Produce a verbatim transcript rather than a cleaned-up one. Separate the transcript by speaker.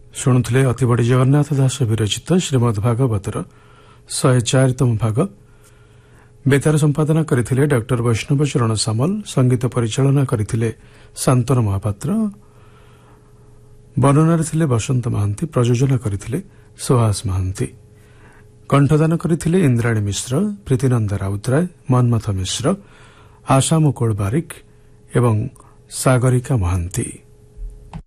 Speaker 1: ଶୁଣୁଥିଲେ ଅତିବଡ଼ି ଜଗନ୍ନାଥ ଦାସ ବିରଚିତ ଶ୍ରୀମଦ୍ ଭାଗବତର ଶହେ ଚାରିତମ ଭାଗ। ବେତାର ସମ୍ପାଦନା କରିଥିଲେ ଡକ୍ଟର ବୈଷ୍ଣବ ଚରଣ ସାମଲ। ସଙ୍ଗୀତ ପରିଚାଳନା କରିଥିଲେ ଶାନ୍ତନୁ ମହାପାତ୍ର। ବର୍ଣ୍ଣନାରେ ଥିଲେ ବସନ୍ତ ମହାନ୍ତି। ପ୍ରଯୋଜନା କରିଥିଲେ ସୁହାସ ମହାନ୍ତି। କଣ୍ଠଦାନ କରିଥିଲେ ଇନ୍ଦ୍ରାଣୀ ମିଶ୍ର, ପ୍ରୀତିନନ୍ଦା ରାଉତରାୟ, ମନ୍ମଥ ମିଶ୍ର, ଆଶା ମୁକୁଳ ବାରିକ ଏବଂ ସାଗରିକା ମହାନ୍ତି।